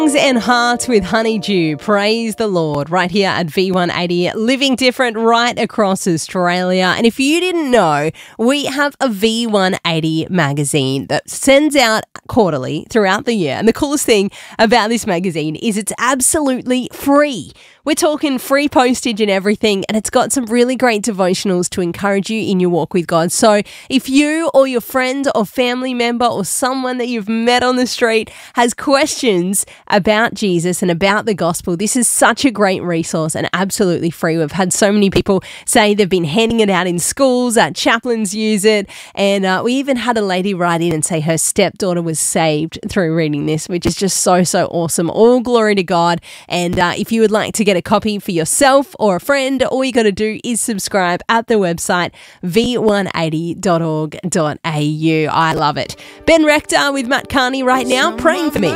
And Hearts with Honeydew. Praise the Lord. Right here at V180, living different right across Australia. And if you didn't know, we have a V180 magazine that sends out quarterly throughout the year. And the coolest thing about this magazine is it's absolutely free. We're talking free postage and everything, and it's got some really great devotionals to encourage you in your walk with God. So if you or your friend or family member or someone that you've met on the street has questions about Jesus and about the gospel, this is such a great resource and absolutely free. We've had so many people say they've been handing it out in schools, chaplains use it, and we even had a lady write in and say her stepdaughter was saved through reading this, which is just so awesome. All glory to God. And if you would like to get a copy for yourself or a friend, all you got to do is subscribe at the website v180.org.au. I love it. Ben Rector with Matt Carney right now, praying for me.